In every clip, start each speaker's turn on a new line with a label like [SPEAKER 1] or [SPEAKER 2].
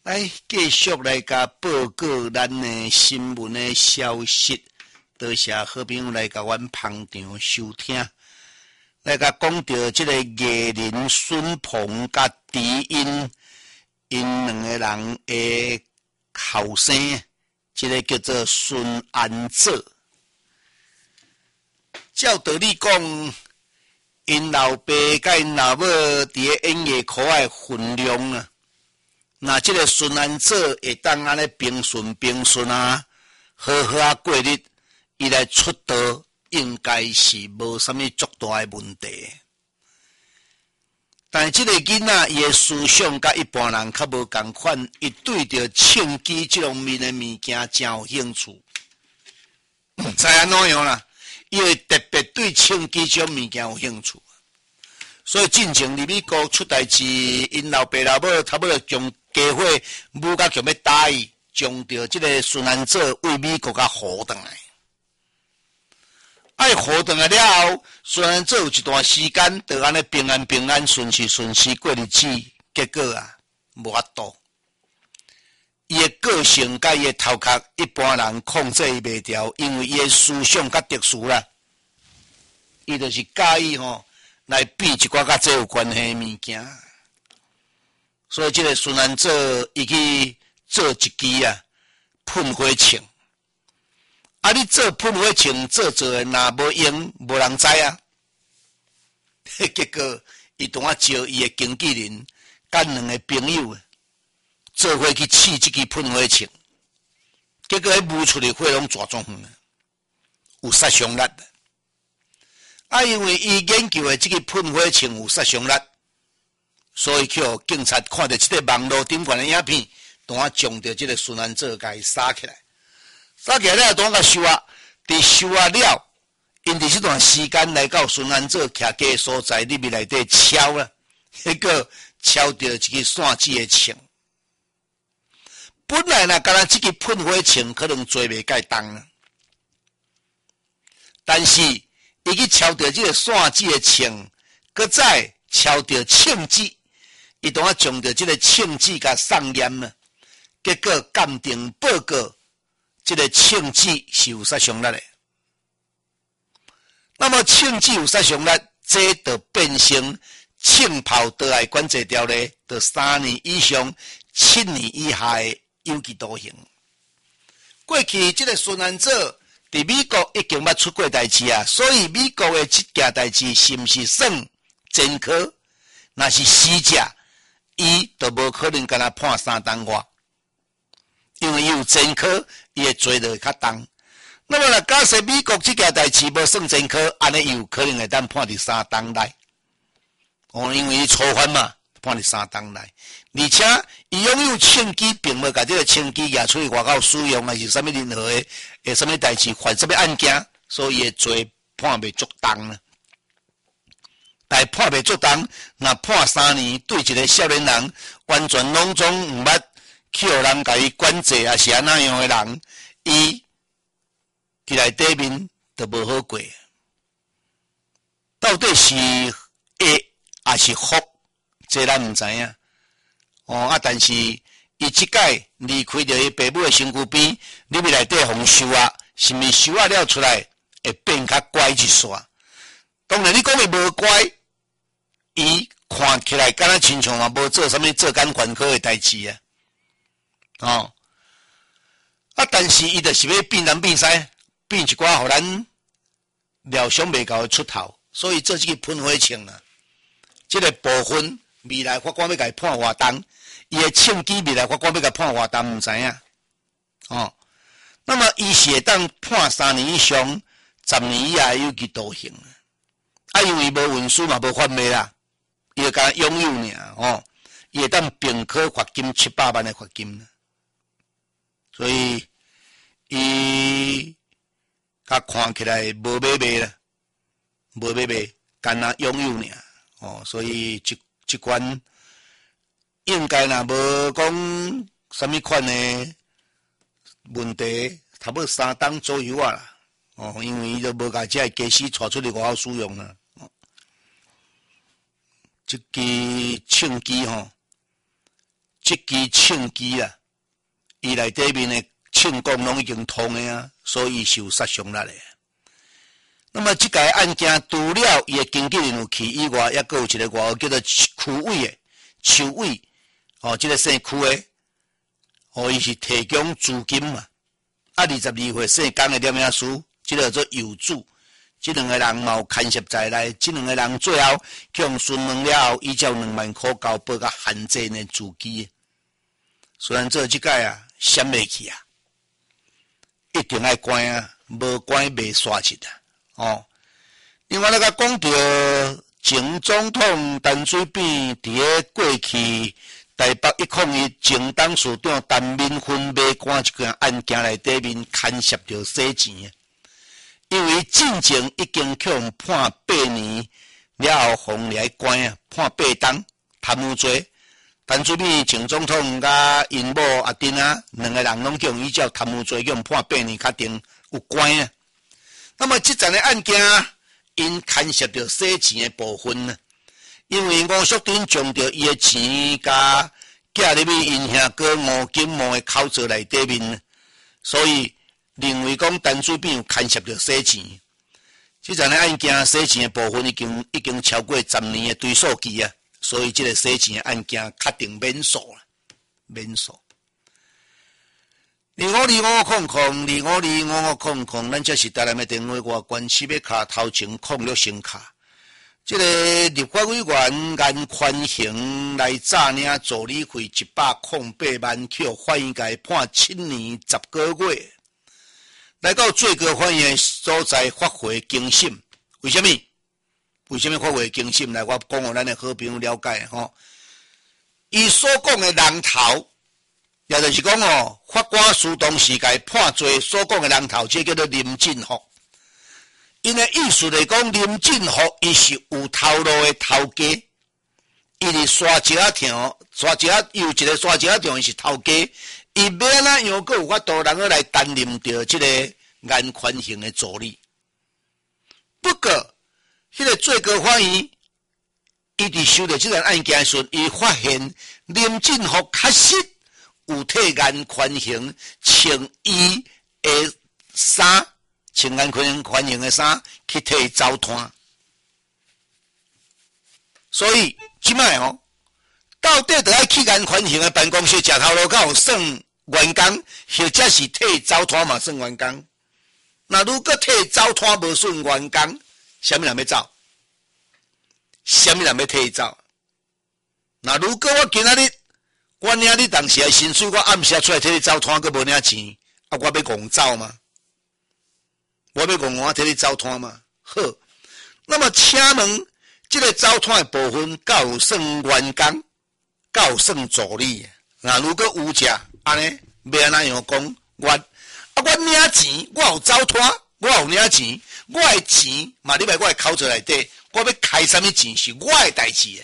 [SPEAKER 1] 来继续来甲报告咱的新闻的消息，多谢好朋友来甲阮捧场收听。来甲讲到这个艺人孙鹏甲迪因两个人的后生，这个叫做孙安泽。照道理讲，因老爸甲因老母伫个演艺科的分量啊，那这个孙安泽会当安尼平顺啊，好好过日，伊来出道应该是无啥物足大的问题。但是这个囡仔伊的思想甲一般人较无共款，伊对着唱机这方面的物件真有兴趣。知影哪样啦？伊会特别对唱机这种物件有兴趣。所以进前伫美国出代志，因老爸老母差不多将家伙母甲强要打伊，将着这个孙安泽为美国甲护转来。爱护转来了后，孙安泽有一段时间就安尼平安顺时过日子，结果啊无法度。伊的个性甲伊的头壳一般人控制伊袂掉，因为伊的思想较特殊啦。伊就是介意来比一寡甲这有关系的物件。所以这个孙安泽伊去做一支啊喷火枪。啊！你做喷火枪做的若无用，无人知啊。结果伊同我招伊的经纪人，甲两个朋友做伙去试这支喷火枪，结果迄冒出的火拢抓中远，有杀伤力。啊，因为伊研究的这个喷火枪有杀伤力，所以叫警察看到这个网络顶悬的影片，同我将着这个孙安泽甲伊杀起来。杀起来了，当甲收啊，伫收啊了，因伫这段时间来到孙安泽徛家所在里面内底敲啦，迄个敲着一个线子的枪。本来若敢若这个喷火枪可能做袂介重啊，但是伊去敲着这个线子的枪，搁再敲着枪子，伊当啊将着这个枪子甲送验啊，结果鉴定报告。这个枪支是有杀伤力的，那么枪支有杀伤力，这就变成枪炮得来管制条例，就3年以上7年以下的有期徒刑。过去这个孙安泽伫美国已经捌出过代志啊，所以美国的这件代志是不是算前科？若是死者，伊就无可能跟他判3档外。因为伊有前科，伊的罪就会较重。那么若假设美国这件代志无算前科，安尼有可能会当判伫3档内。因为伊初犯嘛，判伫3档内。而且伊拥有枪支，并无甲这个枪支拿出去外口使用，还是啥物任何的啥物代志犯啥物案件，所以伊的罪判袂足重呢。但判袂足重，若判3年，对一个少年人完全拢总毋捌。去互人甲伊管制，也是安那样的人，伊伫内底面都无好过。到底是恶还是福？这咱毋知影。但是伊即届离开着伊爸母的身躯边，你面内底互收啊，是毋是收啊了出来会变较乖一煞？当然你讲的无乖，伊看起来敢若亲像嘛无做啥物做干管科的代志啊。但是伊就是要变南变西，变一寡互咱料想袂到的出头，所以做这个喷火枪啦，这个部分未来法官要甲伊判偌重，伊的枪支未来法官要甲伊判偌重，毋知影。那么伊是会当判3年以上10年以下有期徒刑。因为无文书嘛，无法码啦，伊就甲拥有尔，伊会当并科罚金700万的罚金。所以，伊甲看起来无买卖啦，无买卖，干那拥有尔。所以这款应该若无讲啥物款的问题，差不多3档左右啊啦。因为伊都无甲这个家私带出去外口使用啦。这支枪支这支庆机啊，伊内底面的庆功拢已经通的啊，所以受杀伤力的。那么这个案件除了伊的经纪人有去以外，也有一个外号叫做区委的邱委，这个姓区的，伊是提供资金嘛。22岁姓江的点名书，这个叫做有主。这两个人嘛有牵涉在内，这两个人最后向询问了后，依照2万块交保甲限制的资金。虽然做这个啊，闪袂去啊，一定要关啊，无关袂刷去的另外，甲讲到前总统陈水扁伫个过去台北101前董事长陈敏芬买官一件案件内底面牵涉着洗钱。因为进前已经向判8年了后，放来关啊，判8档贪污罪。陈水扁前总统甲因某阿丁啊，两个人拢叫依照贪污罪，叫判8年，确定有关啊。那么这阵的案件，因牵涉到洗钱的部分呢？因为吴淑珍将着伊的钱甲寄入去因兄哥吴金茂的口座内底面，所以认为讲陈水扁有牵涉到洗钱，这阵的案件洗钱的部分已经超过10年的追诉期啊，所以这个洗钱的案件确定免诉了，免诉。252500，咱这是台南的电话外关市要卡头前控了先卡。这个立法委员颜宽恒来诈领助理费108万，扣法院界判7年10个月。来到最高法院所在发回警讯，为什么？为什么发回警讯？来，我讲互咱的好朋友了解吼。伊所讲的人头，也就是讲法官苏东时界判罪所讲的人头，这叫做林进福。因的意思来讲，林进福伊是有头路的头家，伊是刷一条又一个刷一条，伊是头家。伊要安怎样阁有法度人来担任着这个颜宽恒的助理？不过，迄个最高法院，伊伫收到这个案件时，伊发现林进福确实有替颜宽恒穿伊的衫，穿颜宽恒的衫去替伊走摊，所以即摆到底就要去颜宽恒的办公室食头路，才有算员工，或者是替走摊嘛算员工。那如果替走摊无算员工，什么人要走？什么人要替走？那如果我今仔日我领你当时的薪水，我暗时出来替你走摊，佮无领钱，我要戆走吗？我要戆我替你走摊吗？好，那么请问，这个走摊的部分，敢有算员工？敢有算助理？那如果有者，安尼要安怎样讲？我领钱，我有走摊，我有领钱，我的钱嘛，你来我的口座内底，我要开什么钱是我的代志，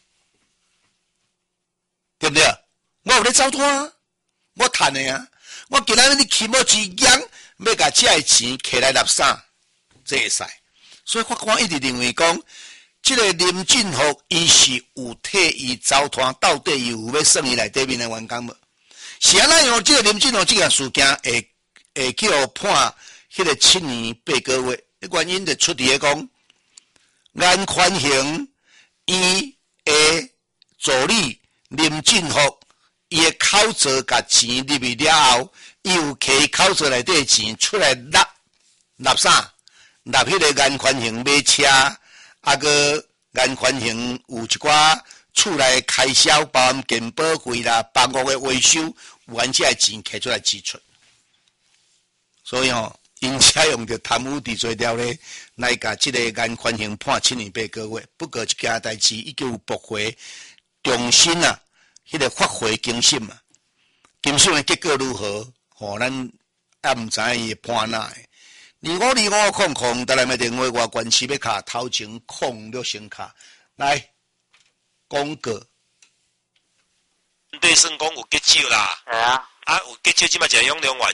[SPEAKER 1] 对不对？我有咧走摊，我赚的啊！我今仔日你起毛之养，要甲这的钱摕来纳啥？这会使。所以法官一直认为讲，这个林进福伊是有替伊走摊，到底伊有要算伊内底面的员工无？是安怎样？这个林进福这件事件会叫判迄个7年8个月，原因就出伫咧讲，颜宽恒伊的助理林进福，伊的口座甲钱入去了后，伊有摕口座内底钱出来纳啥？纳迄个颜宽恒买车，个颜宽恒有一寡厝内开销，包含健保费啦、房屋的维修，完这钱摕出来支出。所以因采用着贪污治罪条例来甲这个颜宽恒判7年8个月。不过这件代志已经有驳回，重新迄个发回警讯嘛。警讯的结果如何？咱也毋知伊判哪的。252500，台南的电话外关市要卡头前控了先卡来广告。
[SPEAKER 2] 对算讲有结手啦，有结手，即摆就用用完摕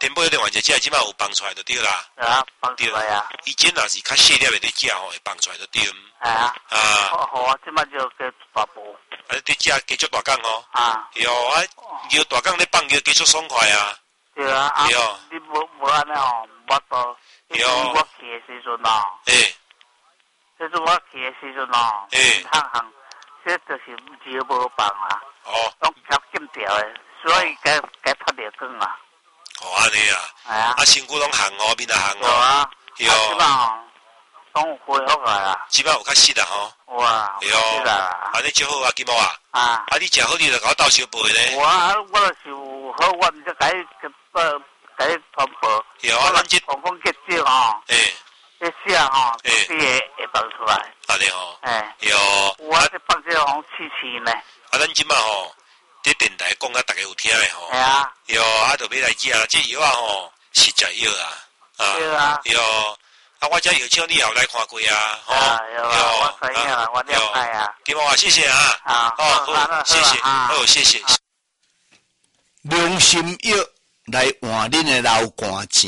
[SPEAKER 2] 天宝有另外一只即摆有放出来就对啦。
[SPEAKER 3] 啊，放出来啊。
[SPEAKER 2] 以前若是较细粒的咧食吼，会放出来就对。
[SPEAKER 3] 啊。
[SPEAKER 2] 啊。
[SPEAKER 3] 好啊，即摆就加大部。
[SPEAKER 2] 啊，你食加足大港哦。
[SPEAKER 3] 啊。
[SPEAKER 2] 哟啊，牛大港咧放牛加足爽快啊。
[SPEAKER 3] 对啊。啊。你无安尼吼，我到。我去的时阵哦。这是我去的时阵哦。行，这就是牛无放啊。
[SPEAKER 2] 哦。
[SPEAKER 3] 拢较紧条的，所以该拍着光啊。
[SPEAKER 2] 哦，安尼啊。
[SPEAKER 3] 系啊。
[SPEAKER 2] 啊，身躯拢红哦，面也红哦。
[SPEAKER 3] 有啊。
[SPEAKER 2] 有。
[SPEAKER 3] 啊，即摆吼，拢有恢复来啦。
[SPEAKER 2] 即摆有较实啦吼。
[SPEAKER 3] 哇。有啊。
[SPEAKER 2] 安尼就好啊，金毛啊。
[SPEAKER 3] 啊。
[SPEAKER 2] 啊，你食好你就甲我斗相陪咧。
[SPEAKER 3] 我就是有好，我毋则甲伊传播。
[SPEAKER 2] 有啊，咱即
[SPEAKER 3] 讲结晶吼。这写吼，你会放出来。
[SPEAKER 2] 安尼吼。有。
[SPEAKER 3] 我这放这种气呢。
[SPEAKER 2] 啊，咱即摆吼，伫电台讲啊，大家有听的吼。
[SPEAKER 3] 系啊。
[SPEAKER 2] 有啊，就要来食啦，这药啊吼，实在药啊。
[SPEAKER 3] 对啊。
[SPEAKER 2] 有。啊，我这药厂你也有来看过啊？
[SPEAKER 3] 有啊，我知影啦，我了解啊。
[SPEAKER 2] 金毛啊，谢谢啊。好，谢谢，好，谢谢。
[SPEAKER 1] 良心药来换恁的老汗钱，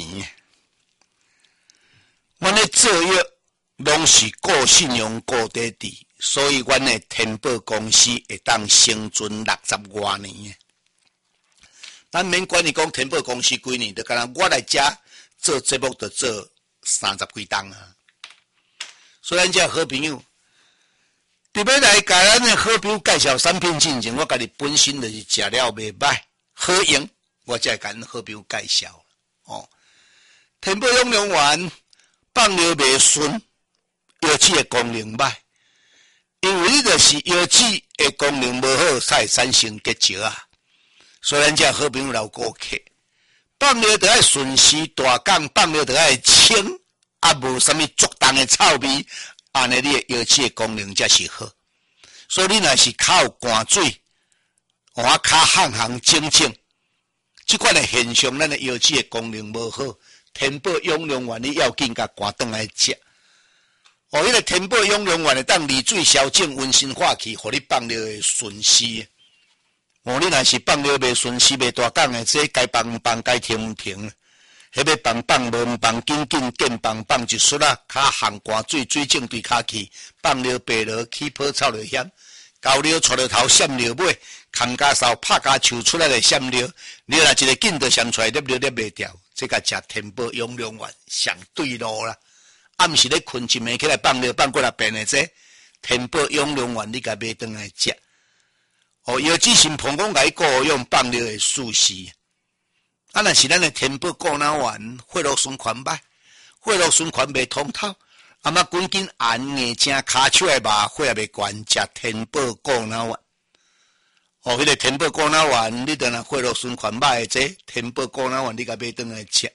[SPEAKER 1] 阮咧做药拢是顾信用、顾底底，所以阮的天宝公司会当生存60多年。咱免管你讲天宝公司几年，就敢若我来遮做节目，就做30几档啊。所以咱遮好朋友，特别来甲咱的好朋友介绍产品进前，我家己本身就是食了袂歹，好用，我才会甲咱好朋友介绍。哦，天宝养龙丸放尿袂顺，药剂的功能歹，因为你就是药剂的功能无好，才会产生结石啊。所以咱遮好朋友老顾客，放尿就爱顺时大港，放尿就爱清，啊无啥物足重的臭味，安尼你的药剂的功能才是好。所以你若是口有寒水，换口烘烘整整，即款的现象，咱的药剂的功能无好。天宝养龙丸你要紧甲赶转来食。哦，迄个天宝养龙丸会当利水消肿、温心化气，互你放尿会顺时。哦，你若是放尿袂顺时、袂大港的，这该放放，该停停。迄要放放无放，紧紧见放放一撮啊！脚烘寒水，水肿对骹去，放尿白落起泡臭就险。高尿带着头闪尿尾，砍家梢拍家抽出来的闪尿，你若一个劲就闪出来，尿袂掉。这甲食天宝养龙丸上对路啦。暗时咧困一暝起来放尿放过来变的这天宝养龙丸，你甲买转来食。哦，药剂性膀胱癌顾用放尿的舒适。啊，若是咱的天宝顾脑丸，血路循环歹，血路循环袂通透，啊嘛赶紧按眼睛、骹手的麻血也袂悬，食天宝顾脑丸。哦，迄个天宝顾脑丸，你当然血路循环歹的这天宝顾脑丸，你甲买转来食。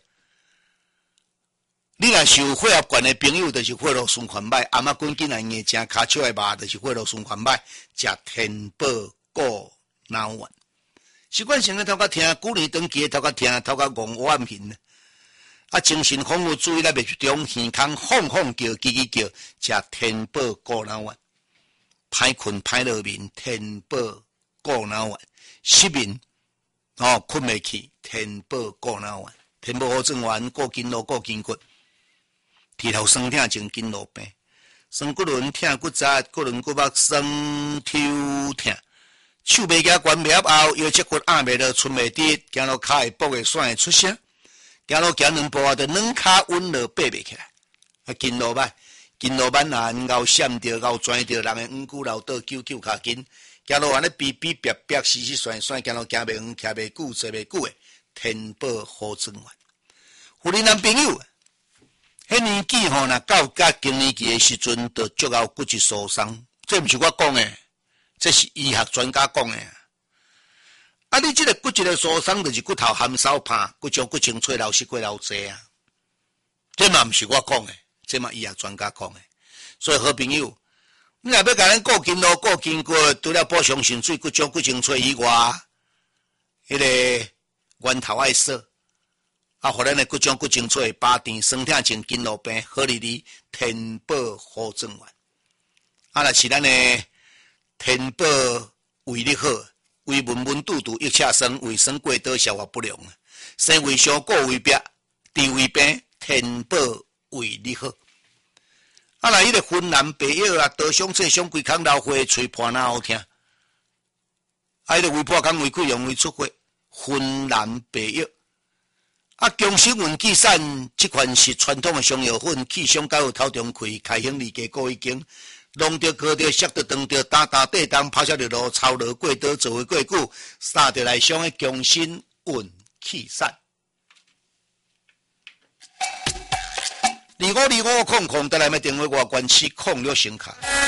[SPEAKER 1] 你若是有血压悬的朋友，就是血路循环歹，啊嘛赶紧按眼睛、骹手的麻，就是血路循环歹，食天宝顾脑丸。习惯性的头壳听，古年长期的头壳听，头壳戆黑暗面。啊，精神丰富，注意咧，袂集中，耳孔晃晃叫，叽叽叫，食天宝顾脑丸。歹困歹落眠，天宝顾脑丸。失眠，哦，困袂去，天宝顾脑丸。天宝好转丸，顾筋络，顾筋骨。剃头酸痛，种筋络病。酸骨轮痛，骨折，骨轮骨膜酸抽痛。手袂夹悬袂合后，腰脊骨压袂落，寸袂直，行路骹会跛会酸会出声，行路行两步啊，就软骹稳落爬袂起来。啊，筋络歹，筋络慢难，咬闪着，咬拽着，人会五骨流倒，揪揪骹筋，行路安尼逼逼逼逼，死死甩甩，行路行袂远，徛袂久，坐袂久诶。天宝好转丸，有你男朋友，迄年纪吼，若到甲更年期诶时阵，就足后骨质疏松，这毋是我讲诶。这是医学专家讲的啊！你这个骨质的疏松，就是骨头含少怕，骨种骨清脆流失过流济啊！这嘛不是我讲的，这嘛医学专家讲的。所以好朋友，你若要甲咱顾筋络、顾筋骨，除了补充肾水、骨种骨清脆以外，迄个源头爱少，啊，互咱的骨种骨清脆拔电、酸痛、症筋络病，好哩哩天宝好转丸。啊，若是咱的天宝胃力好， 为文文肚肚，一切生，为生过多，消化不良。生为小过为壁，地为病，天保为你好。啊，来迄个云南白药啊，多上册上规康老花，吹破哪好听。啊，迄个微破康为溃疡为出血，云南白药。啊，强生云气散这款是传统的中药粉，气伤较有头中开，开行离家过已经。弄着喝着摔着撞着打打地当抛下着路操落过刀做为过久，杀着来上的强心运气散。252500带来咩电话我关系控了声卡。